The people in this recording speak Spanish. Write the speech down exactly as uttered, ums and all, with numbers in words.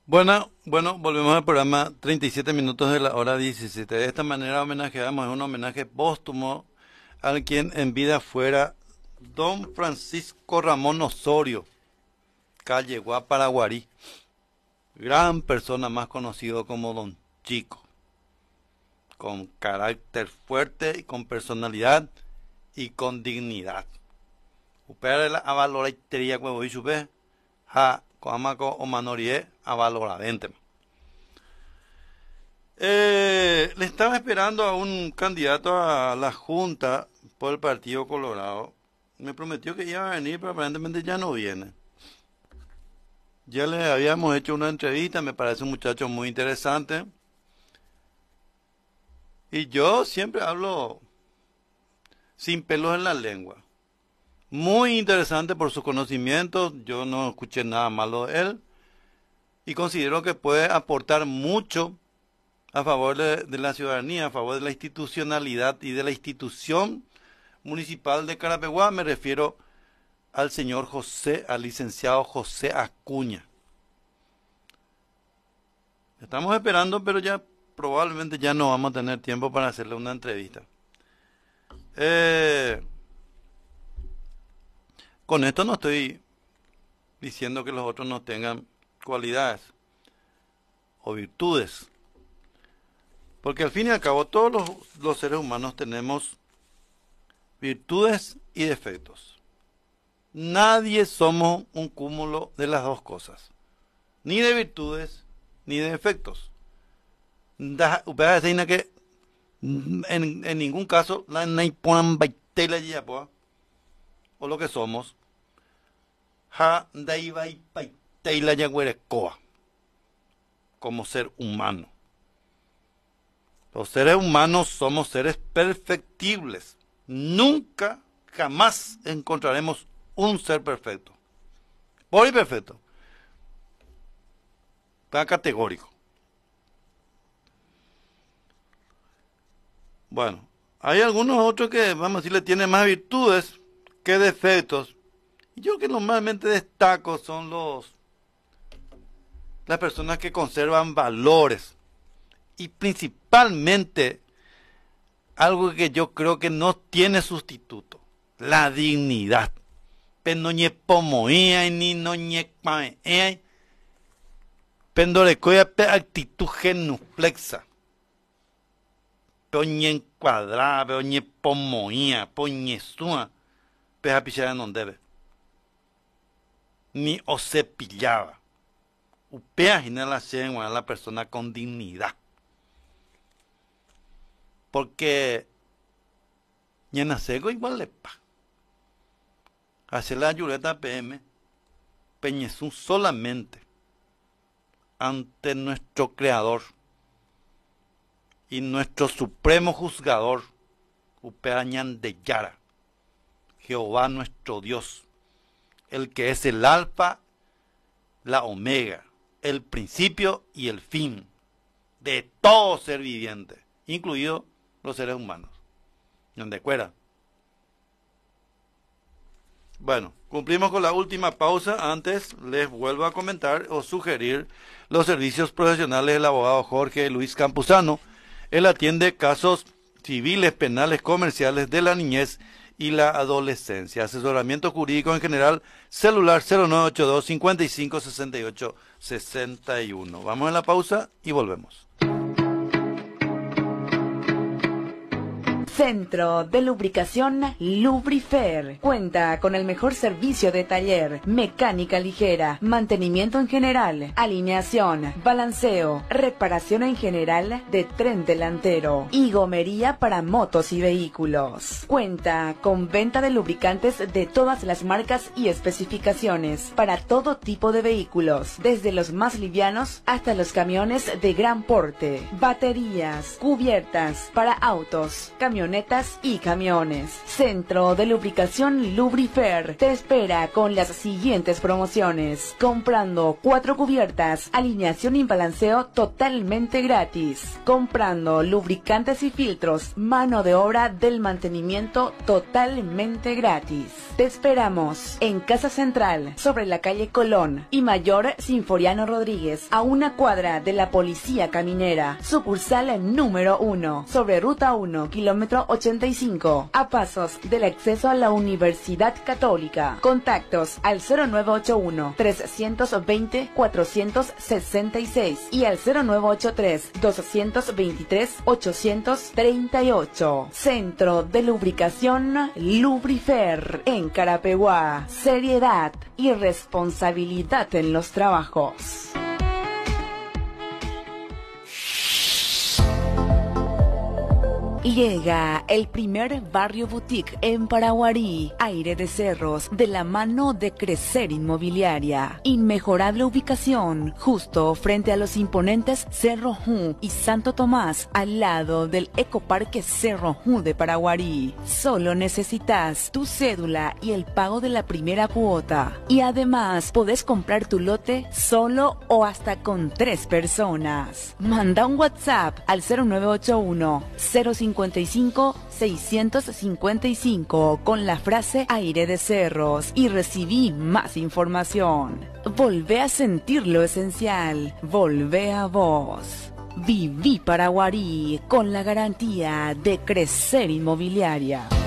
Bueno, bueno, volvemos al programa treinta y siete minutos de la hora diecisiete. De esta manera homenajeamos, es un homenaje póstumo al quien en vida fuera don Francisco Ramón Osorio, calle Guaparaguarí, gran persona, más conocido como Don Chico, con carácter fuerte y con personalidad y con dignidad. Upera la avaloraitería huevo y chupe, ha coamaco o manorie avaloradente. Eh, le estaba esperando a un candidato a la Junta por el Partido Colorado. Me prometió que iba a venir, pero aparentemente ya no viene. Ya le habíamos hecho una entrevista, me parece un muchacho muy interesante. Y yo siempre hablo sin pelos en la lengua. Muy interesante por sus conocimientos, yo no escuché nada malo de él. Y considero que puede aportar mucho a favor de, de la ciudadanía, a favor de la institucionalidad y de la institución municipal de Carapeguá. Me refiero al señor José, al licenciado José Acuña. Estamos esperando, pero ya probablemente ya no vamos a tener tiempo para hacerle una entrevista. Eh, con esto no estoy diciendo que los otros no tengan cualidades o virtudes, porque al fin y al cabo todos los, los seres humanos tenemos virtudes y defectos. Nadie somos un cúmulo de las dos cosas, ni de virtudes ni de defectos. Da, que en, en ningún caso la naiponan baitela yapoa o lo que somos ha daibai baitela yaguerecoa como ser humano. Los seres humanos somos seres perfectibles. Nunca, jamás encontraremos un ser perfecto. Por imperfecto. Está categórico. Bueno, hay algunos otros que, vamos a decirle, tienen más virtudes que defectos. Y yo que normalmente destaco son los las personas que conservan valores. Y principalmente, algo que yo creo que no tiene sustituto, la dignidad. Penoñe pomoía ni noñe pae, pendorecoya pe actitud genuflexa. Peoñe encuadrada, peoñe pomoía, poñe sua, peja pichara no debe. Ni o se pillaba. Upea gina la chengua la persona con dignidad. Porque ñana seco igual le pa. Hace la yureta P M peñezún solamente ante nuestro creador y nuestro supremo juzgador upea ñan de Yara, Jehová nuestro Dios, el que es el alfa, la omega, el principio y el fin de todo ser viviente, incluido los seres humanos. ¿Dónde cuera? Bueno, cumplimos con la última pausa. Antes les vuelvo a comentar o sugerir los servicios profesionales del abogado Jorge Luis Campuzano. Él atiende casos civiles, penales, comerciales de la niñez y la adolescencia. Asesoramiento jurídico en general, celular cero nueve ocho dos, cincuenta y cinco, sesenta y ocho, sesenta y uno. Vamos a la pausa y volvemos. Centro de Lubricación Lubrifer. Cuenta con el mejor servicio de taller, mecánica ligera, mantenimiento en general, alineación, balanceo, reparación en general de tren delantero y gomería para motos y vehículos. Cuenta con venta de lubricantes de todas las marcas y especificaciones para todo tipo de vehículos, desde los más livianos hasta los camiones de gran porte, baterías, cubiertas para autos, camionetas, camionetas y camiones. Centro de Lubricación Lubrifer te espera con las siguientes promociones. Comprando cuatro cubiertas, alineación y balanceo totalmente gratis. Comprando lubricantes y filtros, mano de obra del mantenimiento totalmente gratis. Te esperamos en Casa Central, sobre la calle Colón y Mayor Sinforiano Rodríguez, a una cuadra de la Policía Caminera. Sucursal número uno, sobre Ruta uno, kilómetro ochenta y cinco, a pasos del acceso a la Universidad Católica. Contactos al cero nueve ocho uno, trescientos veinte, cuatrocientos sesenta y seis y al cero nueve ocho tres, doscientos veintitrés, ochocientos treinta y ocho. Centro de Lubricación Lubrifer en Carapeguá. Seriedad y responsabilidad en los trabajos. Llega el primer barrio boutique en Paraguarí, Aire de Cerros, de la mano de Crecer Inmobiliaria. Inmejorable ubicación, justo frente a los imponentes Cerro Ju y Santo Tomás, al lado del Ecoparque Cerro Ju de Paraguarí. Solo necesitas tu cédula y el pago de la primera cuota. Y además, podés comprar tu lote solo o hasta con tres personas. Manda un WhatsApp al cero nueve ocho uno, cero cinco cinco, seiscientos cincuenta y cinco con la frase Aire de Cerros y recibí más información. Volvé a sentir lo esencial. Volvé a vos. Viví Paraguarí con la garantía de Crecer Inmobiliaria.